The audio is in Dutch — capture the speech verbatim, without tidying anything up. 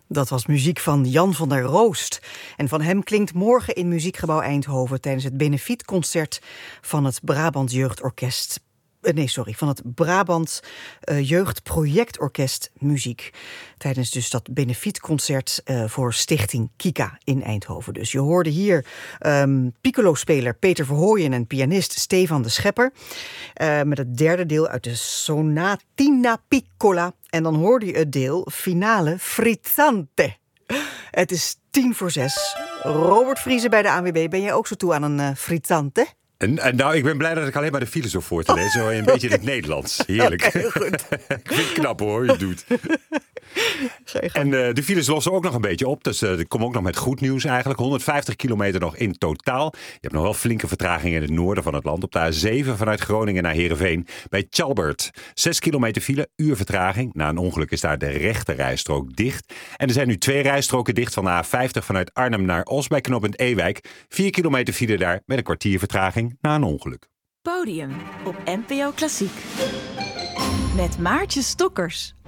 Dat was muziek van Jan van der Roost. En van hem klinkt morgen in Muziekgebouw Eindhoven tijdens het benefietconcert van het Brabant Jeugdorkest. Nee, sorry, van het Brabant uh, Jeugdprojectorkest Muziek. Tijdens dus dat benefietconcert uh, voor Stichting Kika in Eindhoven. Dus je hoorde hier um, piccolo-speler Peter Verhooyen en pianist Stefan de Schepper. Uh, met het derde deel uit de Sonatina Piccola. En dan hoorde je het deel Finale Frizzante. Het is tien voor zes. Robert Vriese bij de A N W B. Ben jij ook zo toe aan een uh, frizzante? En, en nou, ik ben blij dat ik alleen maar de files hoef voor te lezen. Zo een okay. beetje in het Nederlands. Heerlijk. Okay, goed. Ik vind het knap hoor, je het doet. En uh, de files lossen ook nog een beetje op. Dus uh, ik kom ook nog met goed nieuws eigenlijk. honderdvijftig kilometer nog in totaal. Je hebt nog wel flinke vertragingen in het noorden van het land. Op de A zeven vanuit Groningen naar Heerenveen. Bij Chalbert. Zes kilometer file, uur vertraging. Na een ongeluk is daar de rechte rijstrook dicht. En er zijn nu twee rijstroken dicht van de A vijftig vanuit Arnhem naar Os bij knooppunt Ewijk. Vier kilometer file daar met een kwartier vertraging na een ongeluk. Podium op N P O Klassiek. Met Maartje Stokkers.